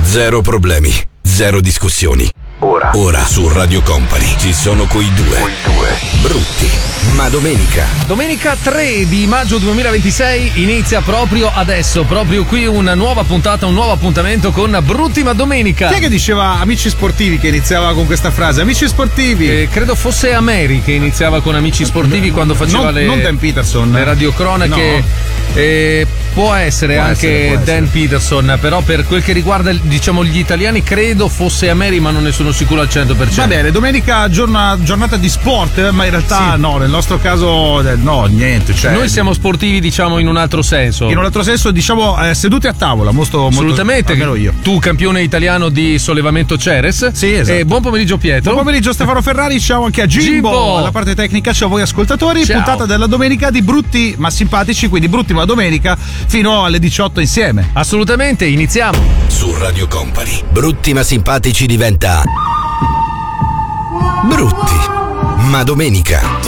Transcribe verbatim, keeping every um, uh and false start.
zero problemi, zero discussioni. Ora, ora su Radio Company ci sono quei due, quei due. brutti, ma domenica. Domenica tre di maggio duemilaventisei inizia proprio adesso, proprio qui una nuova puntata, un nuovo appuntamento con Brutti ma Domenica. Chi è che diceva Amici Sportivi, che iniziava con questa frase? Amici Sportivi. Eh, credo fosse Ameri che iniziava con Amici Sportivi quando faceva non, le, non Dan Peterson. le radiocronache. No. Eh, può essere può anche essere, può Dan essere. Peterson, però per quel che riguarda diciamo gli italiani credo fosse Ameri, ma non ne sono sicuro al cento per cento. Va bene, domenica giorna, giornata di sport, ma in realtà Sì. no, nel nostro caso eh, no, niente. Cioè, Noi siamo sportivi diciamo in un altro senso. in un altro senso, diciamo, eh, seduti a tavola, molto, Assolutamente, molto, almeno io. Tu campione italiano di sollevamento Ceres. Sì, esatto. E buon pomeriggio Pietro. Buon pomeriggio Stefano Ferrari, ciao anche a Gimbo, Gimbo. alla parte tecnica, ciao a voi ascoltatori. Ciao. Puntata della domenica di Brutti ma simpatici, quindi Brutti ma domenica fino alle diciotto insieme. Assolutamente, iniziamo. Su Radio Company, brutti ma simpatici diventa brutti, ma domenica.